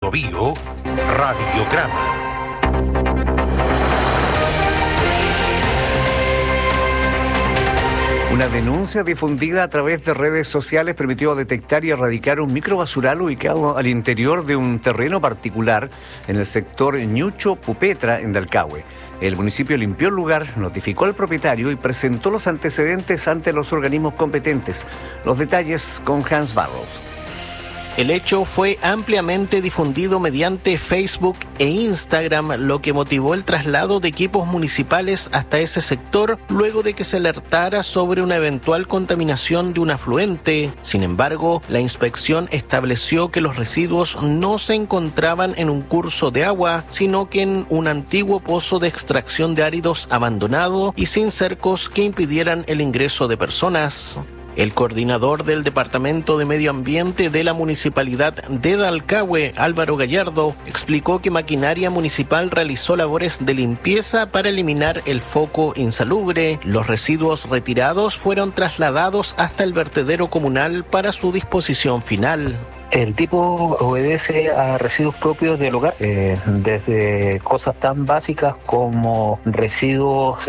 Bío Radiograma. Una denuncia difundida a través de redes sociales permitió detectar y erradicar un microbasural ubicado al interior de un terreno particular en el sector Ñucho Pupetra, en Dalcahue. El municipio limpió el lugar, notificó al propietario y presentó los antecedentes ante los organismos competentes. Los detalles con Hans Barros. El hecho fue ampliamente difundido mediante Facebook e Instagram, lo que motivó el traslado de equipos municipales hasta ese sector luego de que se alertara sobre una eventual contaminación de un afluente. Sin embargo, la inspección estableció que los residuos no se encontraban en un curso de agua, sino que en un antiguo pozo de extracción de áridos abandonado y sin cercos que impidieran el ingreso de personas. El coordinador del Departamento de Medio Ambiente de la Municipalidad de Dalcahue, Álvaro Gallardo, explicó que maquinaria municipal realizó labores de limpieza para eliminar el foco insalubre. Los residuos retirados fueron trasladados hasta el vertedero comunal para su disposición final. El tipo obedece a residuos propios del hogar, desde cosas tan básicas como residuos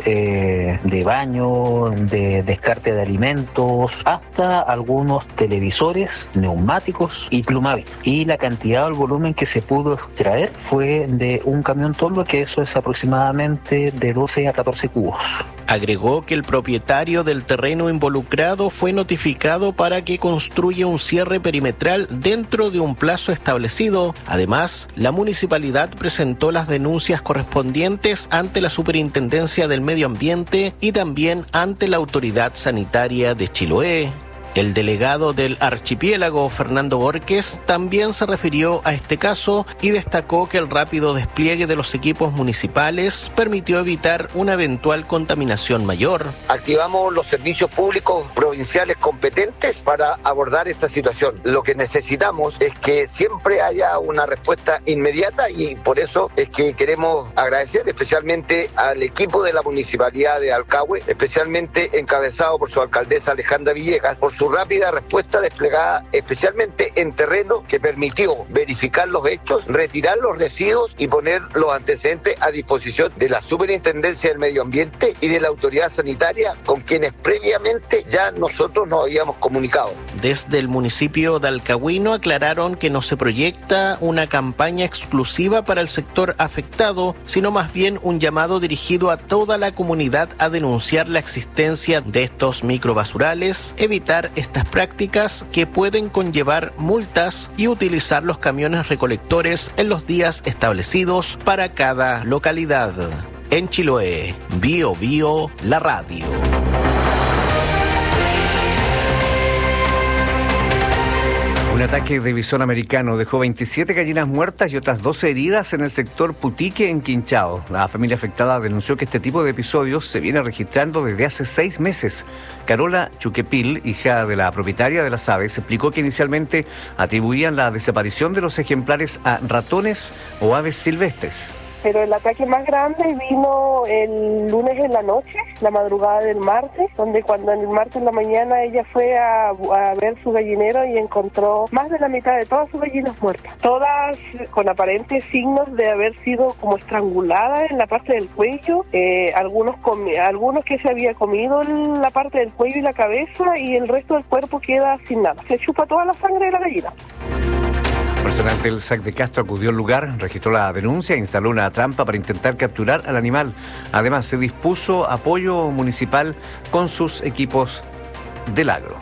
de baño, de descarte de alimentos, hasta algunos televisores, neumáticos y plumavis. Y la cantidad o el volumen que se pudo extraer fue de un camión tolva, que eso es aproximadamente de 12 a 14 cubos. Agregó que el propietario del terreno involucrado fue notificado para que construya un cierre perimetral dentro de un plazo establecido. Además, la municipalidad presentó las denuncias correspondientes ante la Superintendencia del Medio Ambiente y también ante la Autoridad Sanitaria de Chiloé. El delegado del archipiélago, Fernando Borges, también se refirió a este caso y destacó que el rápido despliegue de los equipos municipales permitió evitar una eventual contaminación mayor. Activamos los servicios públicos provinciales competentes para abordar esta situación. Lo que necesitamos es que siempre haya una respuesta inmediata y por eso es que queremos agradecer especialmente al equipo de la Municipalidad de Dalcahue, especialmente encabezado por su alcaldesa Alejandra Villegas, por su rápida respuesta desplegada especialmente en terreno que permitió verificar los hechos, retirar los residuos y poner los antecedentes a disposición de la Superintendencia del Medio Ambiente y de la Autoridad Sanitaria, con quienes previamente ya nosotros nos habíamos comunicado. Desde el municipio dalcahuino aclararon que no se proyecta una campaña exclusiva para el sector afectado, sino más bien un llamado dirigido a toda la comunidad a denunciar la existencia de estos microbasurales, evitar estas prácticas que pueden conllevar multas y utilizar los camiones recolectores en los días establecidos para cada localidad. En Chiloé, Bío Bío, la radio. Un ataque de visón americano dejó 27 gallinas muertas y otras 12 heridas en el sector Putique, en Quinchao. La familia afectada denunció que este tipo de episodios se viene registrando desde hace 6 meses. Carola Chuquepil, hija de la propietaria de las aves, explicó que inicialmente atribuían la desaparición de los ejemplares a ratones o aves silvestres. Pero el ataque más grande vino el lunes en la noche, la madrugada del martes, donde cuando el martes en la mañana ella fue a ver su gallinero y encontró más de la mitad de todas sus gallinas muertas. Todas con aparentes signos de haber sido como estranguladas en la parte del cuello, algunos que se había comido la parte del cuello y la cabeza y el resto del cuerpo queda sin nada. Se chupa toda la sangre de la gallina. Personal del SAC de Castro acudió al lugar, registró la denuncia e instaló una trampa para intentar capturar al animal. Además, se dispuso apoyo municipal con sus equipos del agro.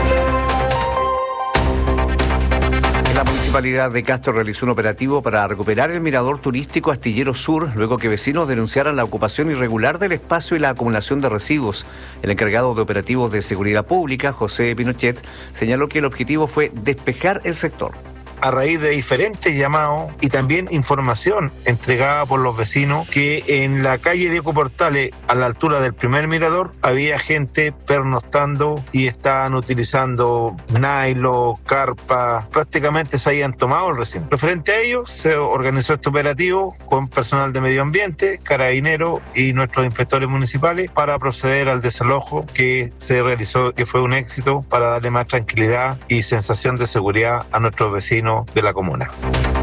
La Municipalidad de Castro realizó un operativo para recuperar el mirador turístico Astillero Sur, luego que vecinos denunciaran la ocupación irregular del espacio y la acumulación de residuos. El encargado de operativos de seguridad pública, José Pinochet, señaló que el objetivo fue despejar el sector. A raíz de diferentes llamados y también información entregada por los vecinos que en la calle Diego Portales, a la altura del primer mirador, había gente pernoctando y estaban utilizando nylon, carpa, prácticamente se habían tomado el recinto. Referente a ello, se organizó este operativo con personal de medio ambiente, carabineros y nuestros inspectores municipales para proceder al desalojo que se realizó, que fue un éxito para darle más tranquilidad y sensación de seguridad a nuestros vecinos de la comuna.